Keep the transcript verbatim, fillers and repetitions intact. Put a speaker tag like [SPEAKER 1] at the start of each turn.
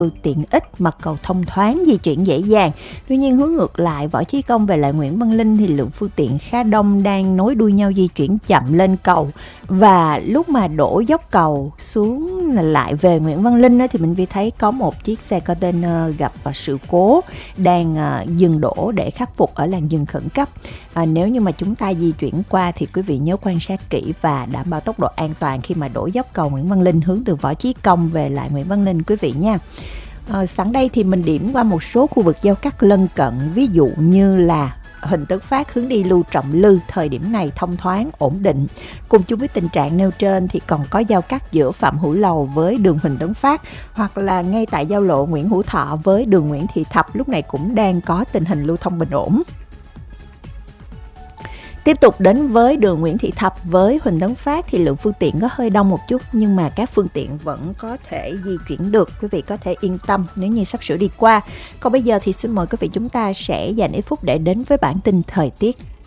[SPEAKER 1] tiện ích, mặt cầu thông thoáng, di chuyển dễ dàng. Tuy nhiên hướng ngược lại, Võ Chí Công về lại Nguyễn Văn Linh thì lượng phương tiện khá đông đang nối đuôi nhau di chuyển chậm lên cầu. Và lúc mà đổ dốc cầu xuống lại về Nguyễn Văn Linh thì mình Vi thấy có một chiếc xe container gặp sự cố đang dừng đổ để khắc phục ở làn dừng khẩn cấp. À, nếu như mà chúng ta di chuyển qua thì quý vị nhớ quan sát kỹ và đảm bảo tốc độ an toàn khi mà đổ dốc cầu Nguyễn Văn Linh hướng từ Võ Chí Công về lại Nguyễn Văn Linh quý vị nha. À, sẵn đây thì mình điểm qua một số khu vực giao cắt lân cận, ví dụ như là Huỳnh Tấn Phát hướng đi Lưu Trọng Lư thời điểm này thông thoáng ổn định. Cùng chung với tình trạng nêu trên thì còn có giao cắt giữa Phạm Hữu Lầu với đường Huỳnh Tấn Phát, hoặc là ngay tại giao lộ Nguyễn Hữu Thọ với đường Nguyễn Thị Thập lúc này cũng đang có tình hình lưu thông bình ổn. Tiếp tục đến với đường Nguyễn Thị Thập với Huỳnh Tấn Phát thì lượng phương tiện có hơi đông một chút, nhưng mà các phương tiện vẫn có thể di chuyển được, quý vị có thể yên tâm nếu như sắp sửa đi qua. Còn bây giờ thì xin mời quý vị chúng ta sẽ dành ít phút để đến với bản tin thời tiết.